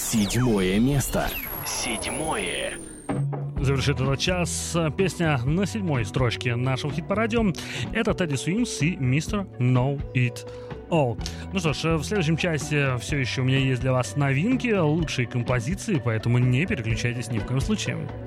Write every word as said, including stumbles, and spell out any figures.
Седьмое место. Седьмое. Завершит этот час песня на седьмой строчке нашего хит-парадио. Это Teddy Swims и мистер Know It All. Ну что ж, в следующем часе все еще у меня есть для вас новинки, лучшие композиции, поэтому не переключайтесь ни в коем случае.